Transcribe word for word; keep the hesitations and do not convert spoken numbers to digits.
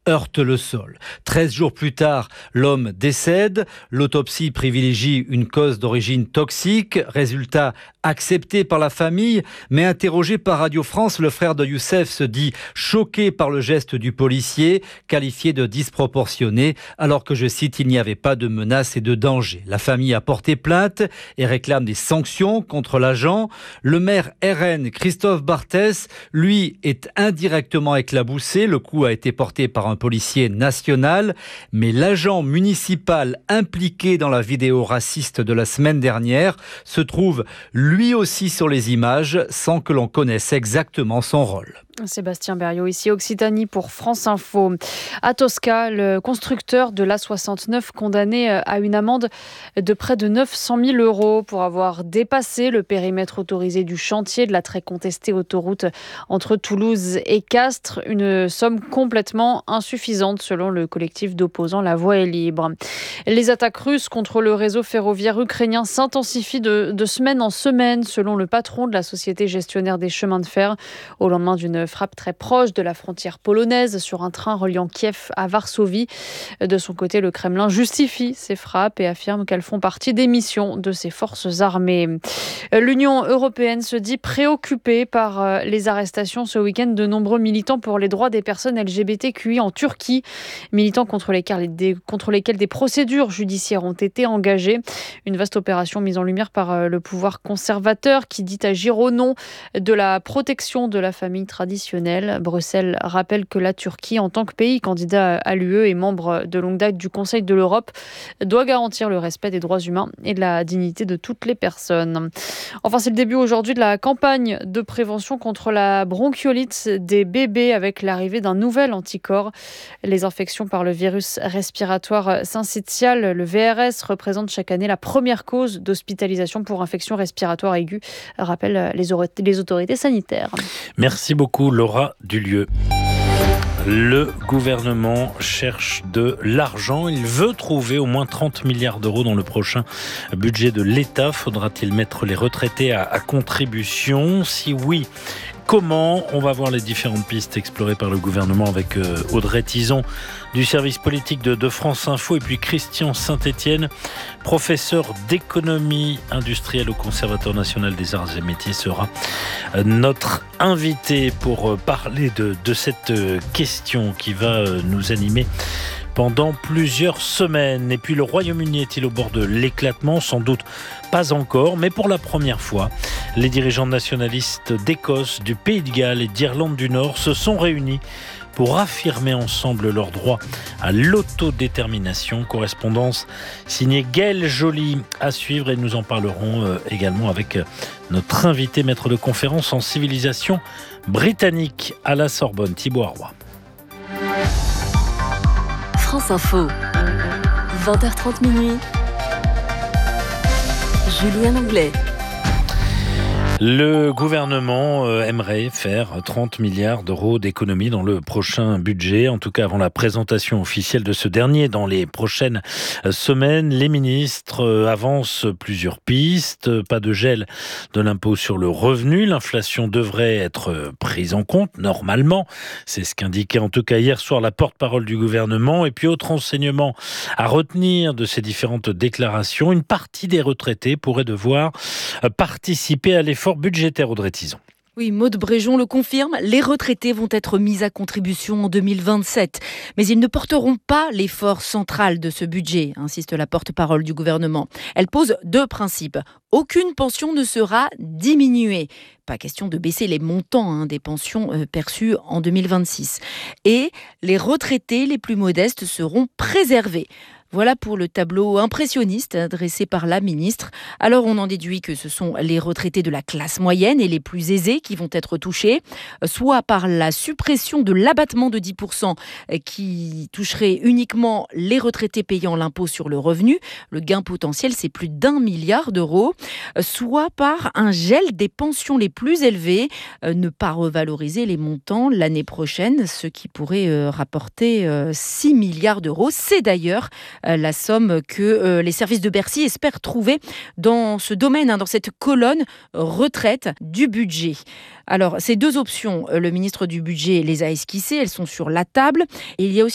heurte le sol. Treize jours plus tard, l'homme décède. L'autopsie privilégie une cause d'origine toxique. Résultat accepté par la famille, mais interrogé par Radio France, le frère de Youssef se dit choqué par le geste du policier, qualifié de disproportionné, alors que, je cite, il n'y avait pas de menace et de danger. La famille a porté plainte et réclame des sanctions contre l'agent. Le maire R N, Christophe Barthès, lui, est indirectement éclaboussé. Le coup a été porté par un policier national, mais l'agent municipal impliqué dans la vidéo raciste de la semaine dernière se trouve lui aussi sur les images sans que l'on connaisse exactement son rôle. Sébastien Berriot, ici Occitanie pour France Info. À Tosca, le constructeur de l'A soixante-neuf condamné à une amende de près de neuf cent mille euros pour avoir dépassé le périmètre autorisé du chantier de la très contestée autoroute entre Toulouse et Castres. Une somme complètement insuffisante selon le collectif d'opposants La Voie est libre. Les attaques russes contre le réseau ferroviaire ukrainien s'intensifient de, de semaine en semaine selon le patron de la société gestionnaire des chemins de fer au lendemain d'une frappe très proche de la frontière polonaise sur un train reliant Kiev à Varsovie. De son côté, le Kremlin justifie ces frappes et affirme qu'elles font partie des missions de ses forces armées. L'Union européenne se dit préoccupée par les arrestations ce week-end de nombreux militants pour les droits des personnes L G B T Q I en Turquie. Militants contre lesquels des, contre lesquels des procédures judiciaires ont été engagées. Une vaste opération mise en lumière par le pouvoir conservateur qui dit agir au nom de la protection de la famille traditionnelle. Bruxelles rappelle que la Turquie, en tant que pays candidat à l'U E et membre de longue date du Conseil de l'Europe, doit garantir le respect des droits humains et de la dignité de toutes les personnes. Enfin, c'est le début aujourd'hui de la campagne de prévention contre la bronchiolite des bébés avec l'arrivée d'un nouvel anticorps. Les infections par le virus respiratoire syncytial, le V R S, représentent chaque année la première cause d'hospitalisation pour infection respiratoire aiguë, rappellent les, les autorités sanitaires. Merci beaucoup Laura Dulieu. Le gouvernement cherche de l'argent. Il veut trouver au moins trente milliards d'euros dans le prochain budget de l'État. Faudra-t-il mettre les retraités à, à contribution ? Si oui, comment ? On va voir les différentes pistes explorées par le gouvernement avec euh, Audrey Tizon du service politique de, de France Info et puis Christian Saint-Etienne, professeur d'économie industrielle au Conservatoire national des arts et métiers, sera euh, notre invité pour euh, parler de, de cette euh, question qui va euh, nous animer pendant plusieurs semaines. Et puis le Royaume-Uni est-il au bord de l'éclatement ? Sans doute pas encore, mais pour la première fois, les dirigeants nationalistes d'Écosse, du Pays de Galles et d'Irlande du Nord se sont réunis pour affirmer ensemble leur droit à l'autodétermination. Correspondance signée Gaëlle Joly à suivre et nous en parlerons également avec notre invité, maître de conférence en civilisation britannique à la Sorbonne, Thibaut Arroy. France Info, vingt heures trente minuit, Julien Anglais. Le gouvernement aimerait faire trente milliards d'euros d'économies dans le prochain budget, en tout cas avant la présentation officielle de ce dernier. Dans les prochaines semaines, les ministres avancent plusieurs pistes. Pas de gel de l'impôt sur le revenu. L'inflation devrait être prise en compte, normalement. C'est ce qu'indiquait en tout cas hier soir la porte-parole du gouvernement. Et puis autre enseignement à retenir de ces différentes déclarations, une partie des retraités pourrait devoir participer à l'effort budgétaire. Audrey Tizon. Oui, Maude Bréjon le confirme, les retraités vont être mis à contribution en deux mille vingt-sept. Mais ils ne porteront pas l'effort central de ce budget, insiste la porte-parole du gouvernement. Elle pose deux principes. Aucune pension ne sera diminuée. Pas question de baisser les montants hein, des pensions euh, perçues en deux mille vingt-six. Et les retraités les plus modestes seront préservés. Voilà pour le tableau impressionniste dressé par la ministre. Alors on en déduit que ce sont les retraités de la classe moyenne et les plus aisés qui vont être touchés, soit par la suppression de l'abattement de dix pour cent qui toucherait uniquement les retraités payant l'impôt sur le revenu. Le gain potentiel, c'est plus d'un milliard d'euros. Soit par un gel des pensions les plus élevées, ne pas revaloriser les montants l'année prochaine, ce qui pourrait rapporter six milliards d'euros. C'est d'ailleurs la somme que euh, les services de Bercy espèrent trouver dans ce domaine, hein, dans cette colonne retraite du budget. Alors, ces deux options, le ministre du Budget les a esquissées, elles sont sur la table. Et il y a aussi